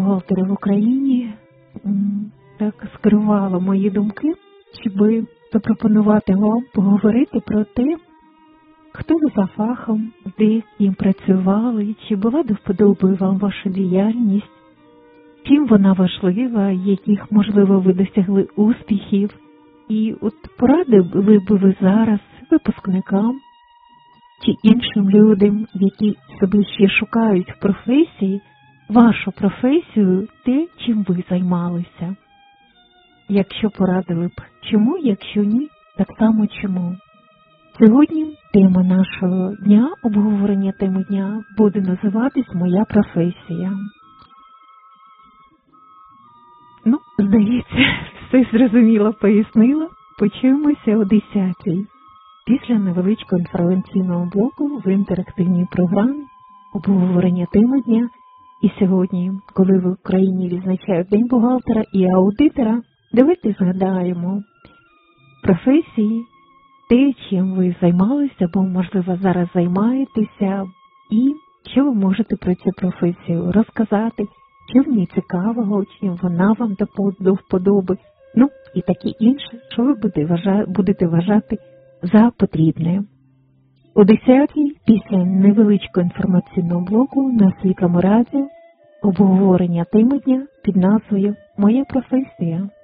бухгалтери в Україні так скерувало мої думки, щоб запропонувати вам поговорити про те, хто ви за фахом, де ким працювали, чи була до вподоби вам ваша діяльність, чим вона важлива, яких, можливо, ви досягли успіхів. І от порадили б ви зараз випускникам чи іншим людям, які себе ще шукають в професії, вашу професію, те, чим ви займалися. Якщо порадили б, чому, якщо ні, так само чому. Сьогодні тема нашого дня, обговорення теми дня, буде називатись «Моя професія». Ну, здається, все зрозуміло пояснила. Почуємося о 10-й. Після невеличкого інформаційного блоку в інтерактивній програмі обговорення теми дня. І сьогодні, коли в Україні відзначають День бухгалтера і аудитора, давайте згадаємо професії, те, чим ви займалися, або, можливо, зараз займаєтеся, і що ви можете про цю професію розказати, що в ній цікавого, чим вона вам до вподоби, ну і таке інше, що ви будете вважати за потрібне. О 10-й, після невеличкого інформаційного блоку на Світлому радіо, обговорення теми дня під назвою «Моя професія».